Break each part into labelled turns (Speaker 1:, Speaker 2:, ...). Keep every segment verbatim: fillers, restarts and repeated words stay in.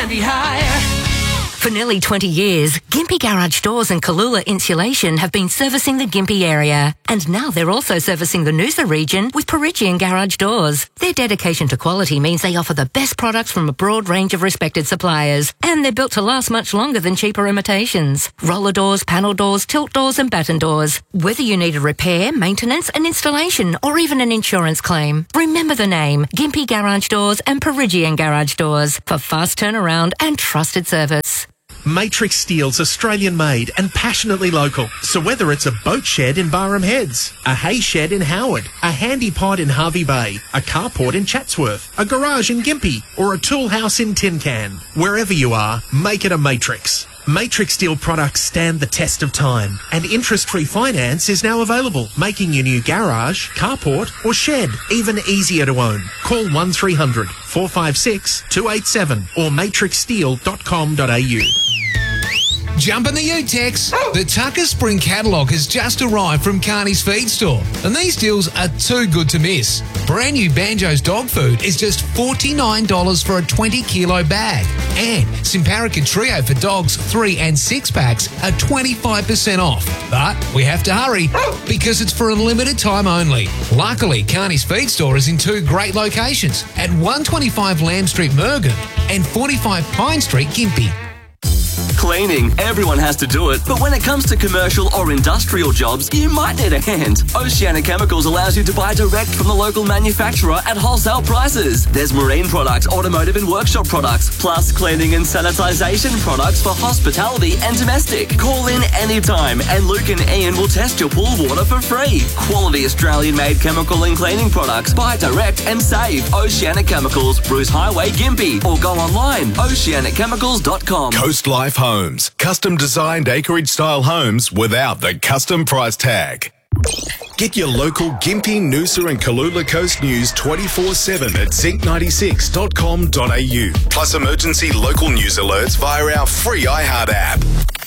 Speaker 1: can be higher.
Speaker 2: For nearly twenty years, Gympie Garage Doors and Kalula Insulation have been servicing the Gympie area. And now they're also servicing the Noosa region with Perigian Garage Doors. Their dedication to quality means they offer the best products from a broad range of respected suppliers. And they're built to last much longer than cheaper imitations. Roller doors, panel doors, tilt doors and batten doors. Whether you need a repair, maintenance, an installation or even an insurance claim, remember the name Gympie Garage Doors and Perigian Garage Doors for fast turnaround and trusted service.
Speaker 3: Matrix Steel's Australian-made and passionately local. So whether it's a boat shed in Barham Heads, a hay shed in Howard, a handy pod in Harvey Bay, a carport in Chatsworth, a garage in Gympie, or a tool house in Tin Can, wherever you are, make it a Matrix. Matrix Steel products stand the test of time, and interest-free finance is now available, making your new garage, carport or shed even easier to own. Call one three hundred, four five six, two eight seven or matrix steel dot com dot a u.
Speaker 4: Jump in the U-Tex. The Tucker Spring catalogue has just arrived from Carney's Feed Store, and these deals are too good to miss. Brand new Banjo's dog food is just forty-nine dollars for a twenty kilo bag, and Simparica Trio for dogs three and six packs are twenty-five percent off. But we have to hurry because it's for a limited time only. Luckily, Carney's Feed Store is in two great locations at one twenty-five Lamb Street, Murgon, and forty-five Pine Street, Gympie.
Speaker 5: Cleaning, everyone has to do it, but when it comes to commercial or industrial jobs, you might need a hand. Oceanic Chemicals allows you to buy direct from the local manufacturer at wholesale prices. There's marine products, automotive and workshop products, plus cleaning and sanitisation products for hospitality and domestic. Call in anytime and Luke and Ian will test your pool water for free. Quality Australian-made chemical and cleaning products. Buy direct and save. Oceanic Chemicals, Bruce Highway, Gympie, or go online, oceanic chemicals dot com.
Speaker 6: Coast Life Homes. Custom designed acreage style homes without the custom price tag. Get your local Gympie, Noosa and Kalula Coast news twenty-four seven at zinc ninety-six dot com dot a u. Plus emergency local news alerts via our free iHeart app.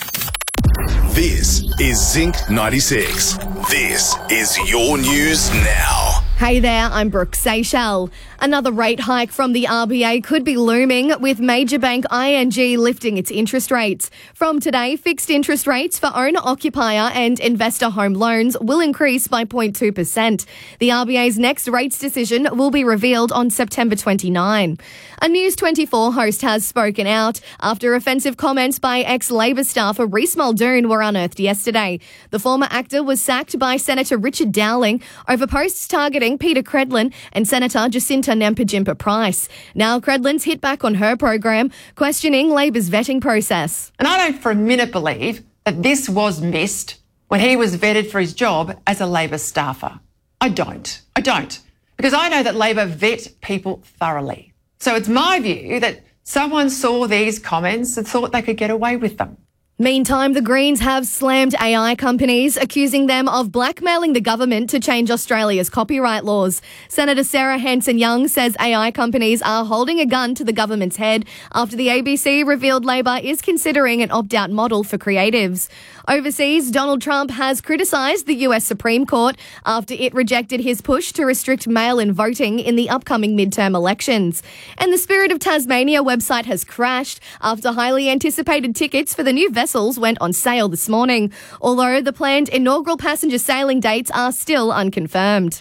Speaker 6: This is Zinc ninety-six. This is your news now.
Speaker 7: Hey there, I'm Brooke Seychelles. Another rate hike from the R B A could be looming, with major bank I N G lifting its interest rates. From today, fixed interest rates for owner-occupier and investor home loans will increase by zero point two percent. The R B A's next rates decision will be revealed on September twenty-ninth. A News twenty-four host has spoken out after offensive comments by ex-Labor staffer Reece Muldoon were unearthed yesterday. The former actor was sacked by Senator Richard Dowling over posts targeting Peter Credlin and Senator Jacinta Nampijinpa Price. Now Credlin's hit back on her program, questioning Labor's vetting process.
Speaker 8: And I don't for a minute believe that this was missed when he was vetted for his job as a Labor staffer. I don't. I don't. Because I know that Labor vet people thoroughly. So it's my view that someone saw these comments and thought they could get away with them.
Speaker 7: Meantime, the Greens have slammed A I companies, accusing them of blackmailing the government to change Australia's copyright laws. Senator Sarah Hanson-Young says A I companies are holding a gun to the government's head after the A B C revealed Labor is considering an opt-out model for creatives. Overseas, Donald Trump has criticised the U S Supreme Court after it rejected his push to restrict mail-in voting in the upcoming midterm elections. And the Spirit of Tasmania website has crashed after highly anticipated tickets for the new vessel went on sale this morning, although the planned inaugural passenger sailing dates are still unconfirmed.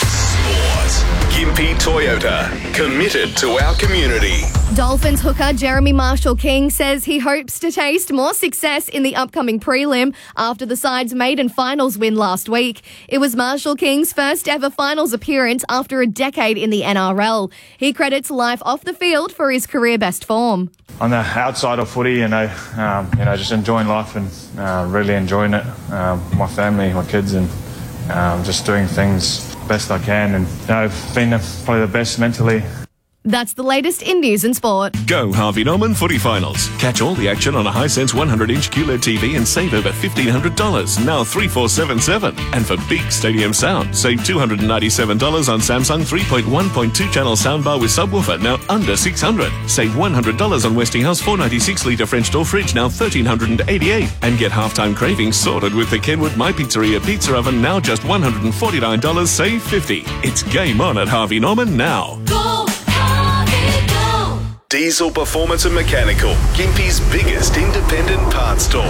Speaker 6: Sport. Gympie Toyota, committed to our community.
Speaker 7: Dolphins hooker Jeremy Marshall-King says he hopes to taste more success in the upcoming prelim after the side's maiden finals win last week. It was Marshall-King's first ever finals appearance after a decade in the N R L. He credits life off the field for his career best form.
Speaker 9: On the outside of footy, you know, um, you know, just enjoying life and uh, really enjoying it. Um, my family, my kids, and um, just doing things best I can. And you know, I've been probably the best mentally.
Speaker 7: That's the latest in news and sport.
Speaker 10: Go Harvey Norman Footy Finals. Catch all the action on a Hisense one hundred inch Q L E D T V and save over fifteen hundred dollars, now three four seven seven. And for big stadium sound, save two hundred ninety-seven dollars on Samsung three point one point two channel soundbar with subwoofer, now under six hundred dollars. Save one hundred dollars on Westinghouse four ninety-six litre French door fridge, now one thousand three hundred eighty-eight dollars. And get halftime cravings sorted with the Kenwood My Pizzeria pizza oven, now just one hundred forty-nine dollars, save fifty dollars. It's game on at Harvey Norman now.
Speaker 1: Go!
Speaker 6: Diesel Performance and Mechanical, Gympie's biggest independent parts store.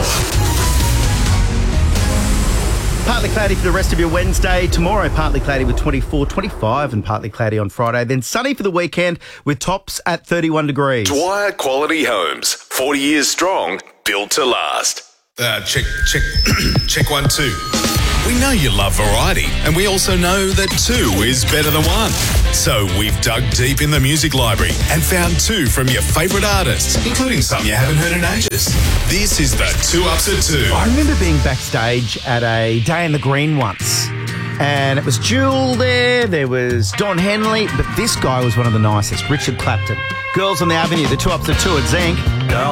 Speaker 1: Partly cloudy for the rest of your Wednesday. Tomorrow, partly cloudy with twenty-four, twenty-five and partly cloudy on Friday. Then sunny for the weekend with tops at thirty-one degrees.
Speaker 6: Dwyer Quality Homes, forty years strong, built to last.
Speaker 11: Uh, check, check, check one, two. We know you love variety, and we also know that two is better than one. So we've dug deep in the music library and found two from your favourite artists, including some you haven't heard in ages. This is the Two Ups at Two.
Speaker 1: I remember being backstage at a Day in the Green once, and it was Jewel there, there was Don Henley, but this guy was one of the nicest, Richard Clapton. Girls on the Avenue, the Two Ups at Two at Zinc. Girls